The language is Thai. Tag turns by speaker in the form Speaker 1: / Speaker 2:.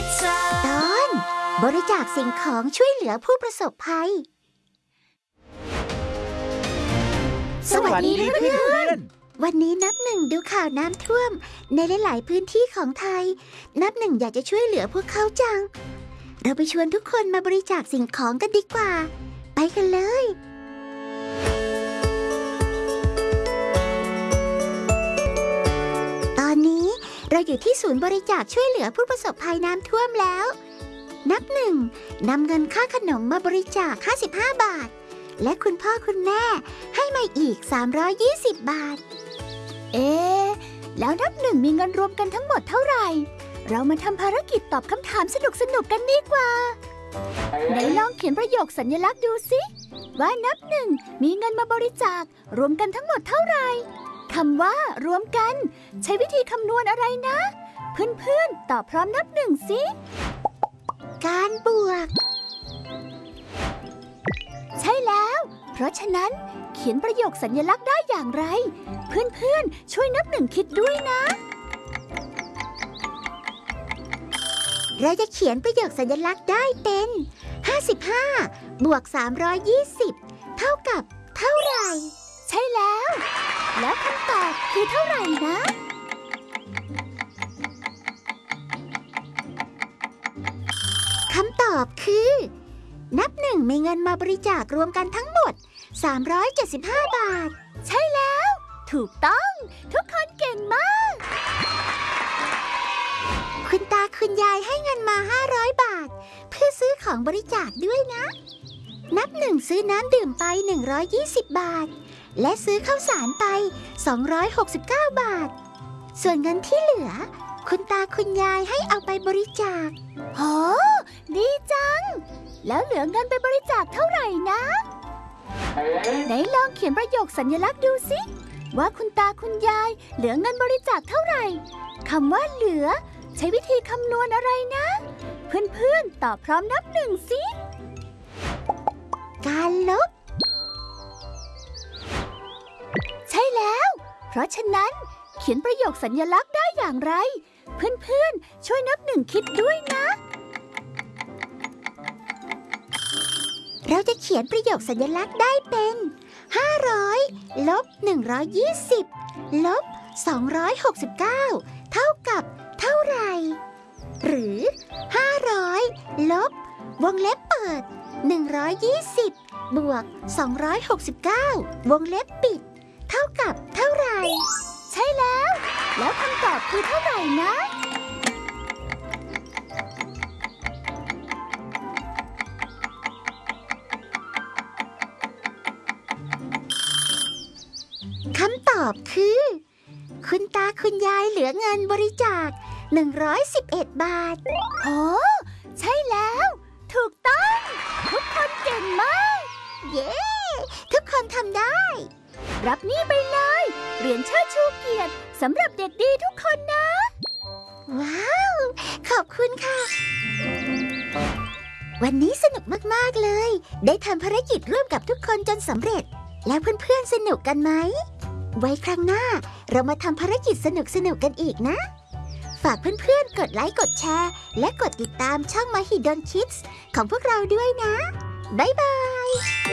Speaker 1: ตอนบริจาคสิ่งของช่วยเหลือผู้ประสบภัยสวัสดีเพื่อนๆวันนี้นับหนึ่งดูข่าวน้ำท่วมในหลายๆพื้นที่ของไทยนับหนึ่งอยากจะช่วยเหลือพวกเขาจังเราไปชวนทุกคนมาบริจาคสิ่งของกันดีกว่าไปกันเลยตอนนี้เราอยู่ที่ศูนย์บริจาคช่วยเหลือผู้ประสบภัยน้ำท่วมแล้วนับหนึ่งนำเงินค่าขนมมาบริจาค55 บาทและคุณพ่อคุณแม่ให้มาอีก320 บาท
Speaker 2: แล้วนับหนึ่งมีเงินรวมกันทั้งหมดเท่าไหร่เรามาทำภารกิจตอบคำถามสนุกกันดีกว่าไหนลองเขียนประโยคสัญลักษณ์ดูสิว่านับหนึ่งมีเงินมาบริจาครวมกันทั้งหมดเท่าไหร่คำว่ารวมกันใช้วิธีคำนวณอะไรนะเพื่อนๆตอบพร้อมนับหนึ่งสิ
Speaker 1: การบวก
Speaker 2: ใช่แล้วเพราะฉะนั้นเขียนประโยคสัญลักษณ์ได้อย่างไรเพื่อนๆช่วยนับหนึ่งคิดด้วยนะ
Speaker 1: เราจะเขียนประโยคสัญลักษณ์ได้เป็น55บวก320เท่ากับเท่าไหร่
Speaker 2: ใช่แล้วคำตอบคือเท่าไหร่นะ
Speaker 1: คำตอบคือนับหนึ่งมีเงินมาบริจาครวมกันทั้งหมด375 บาท
Speaker 2: ใช่แล้วถูกต้องทุกคนเก่งมาก
Speaker 1: คุณตาคุณยายให้เงินมา500 บาทเพื่อซื้อของบริจาคด้วยนะนับหนึ่งซื้อน้ำดื่มไป120 บาทและซื้อข้าวสารไป269 บาทส่วนเงินที่เหลือคุณตาคุณยายให้เอาไปบริจาค
Speaker 2: โหดีจังแล้วเหลือเงินไปบริจาคเท่าไหร่นะไหนลองเขียนประโยคสัญลักษณ์ดูสิว่าคุณตาคุณยายเหลือเงินบริจาคเท่าไหร่คำว่าเหลือใช้วิธีคำนวณอะไรนะเพื่อนๆตอบพร้อมนับหนึ่งสิ
Speaker 1: การลบ
Speaker 2: ใช่แล้วเพราะฉะนั้นเขียนประโยคสัญลักษณ์ได้อย่างไรเพื่อนๆช่วยนับหนึ่งคิดด้วยนะ
Speaker 1: เราจะเขียนประโยคสัญลักษณ์ได้เป็น500ลบ120ลบ269เท่ากับเท่าไหร่หรือ500ลบวงเล็บเปิด120บวก269วงเล็บปิดเท่ากับเท่าไหร่
Speaker 2: ใช่แล้วคำตอบคือเท่าไหร่นะ
Speaker 1: คำตอบคือคุณตาคุณยายเหลือเงินบริจาค111 บาท
Speaker 2: โอ้ใช่แล้วถูกต้องทุกคนเก่งมาก
Speaker 1: เย้ทุกคนทำได้
Speaker 2: รับนี่ไปเลยเหรียญเชิดชูเกียรติสำหรับเด็กดีทุกคนนะ
Speaker 1: ว้าวขอบคุณค่ะวันนี้สนุกมากๆเลยได้ทำภารกิจร่วมกับทุกคนจนสำเร็จแล้วเพื่อนๆสนุกกันไหมไว้ครั้งหน้าเรามาทำภารกิจสนุกกันอีกนะฝากเพื่อนๆกดไลค์กดแชร์และกดติดตามช่อง Mahidol Kids ของพวกเราด้วยนะบ๊ายบาย